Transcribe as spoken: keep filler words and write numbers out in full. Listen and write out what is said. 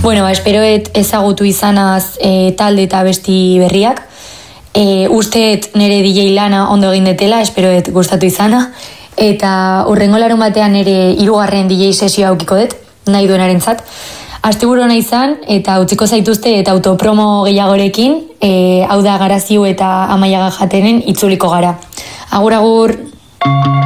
Bueno, ba, esperoet ezagutu izanaz e, talde eta besti berriak. E, usteet nire D J lana ondo egin detela, esperoet gustatu izana. Eta urrengo larun batean ere hirugarren D J sesioa aukiko dut, nahi duenarentzat. Asteburu ona izan eta utziko zaituzte eta autopromo gehiagorekin, e, hau da Garaziu eta Amaiaga Jatenen itzuliko gara. Agur agur!